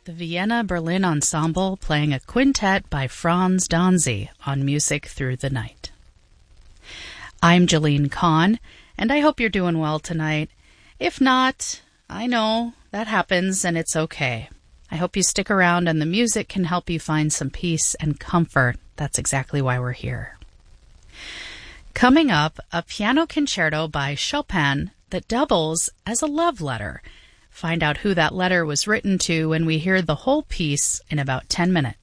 The Vienna Berlin Ensemble playing a quintet by Franz Danzy on Music Through the Night. I'm Jeline Kahn, and I hope you're doing well tonight. If not, I know that happens and it's okay. I hope you stick around and the music can help you find some peace and comfort. That's exactly why we're here. Coming up, a piano concerto by Chopin that doubles as a love letter. Find out who that letter was written to when we hear the whole piece in about 10 minutes.